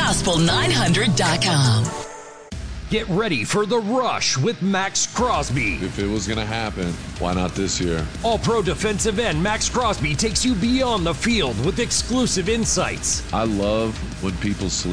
Gospel900.com. Get ready for The Rush with Max Crosby. If it was going to happen, why not this year? All-Pro defensive end Max Crosby takes you beyond the field with exclusive insights. I love when people sleep.